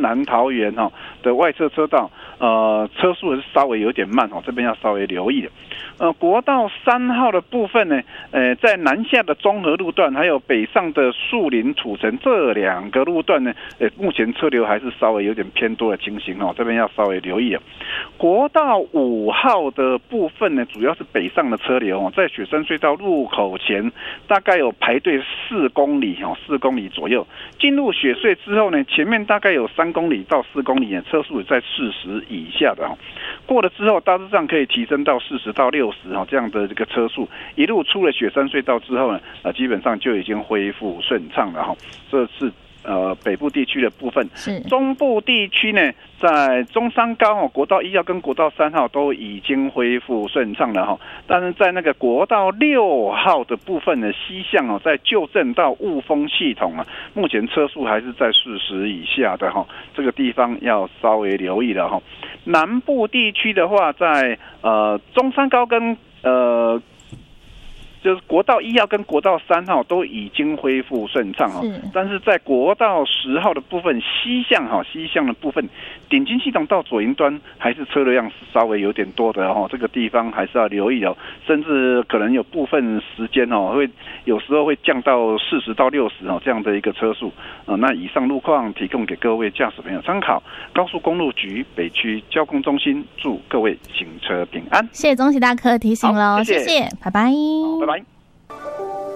南桃园的外侧车道，车速是稍微有点慢这边要稍微留意的。国道3号的部分呢，在南下的中和路段，还有北上的树林土城这2个路段呢，目前车流还是稍微有点偏多的情形这边要稍微留意。国道5号的部分呢，主要是北上的车流在雪山隧道入口前大概有排队4公里，4公里左右。进入雪隧之后呢，前面大概有3公里到4公里，车速也在40以下的过了之后，大致上可以提升到40到60这样的这个车速。一路出了雪山隧道之后呢，基本上就已经恢复顺畅了这是北部地区的部分。中部地区呢，在中山高国道1号跟国道3号都已经恢复顺畅了但是在那个国道6号的部分呢，西向在旧镇到雾峰系统目前车速还是在40以下的这个地方要稍微留意了南部地区的话，在中山高跟就是国道1号跟国道3号都已经恢复顺畅但是在国道10号的部分西向的部分，顶金系统到左营端还是车流量稍微有点多的这个地方还是要留意甚至可能有部分时间会有时候会降到40到60这样的一个车速那以上路况提供给各位驾驶朋友参考。高速公路局北区交通中心祝各位行车平安。 谢谢宗喜大哥提醒喽，谢谢，拜拜。 拜拜。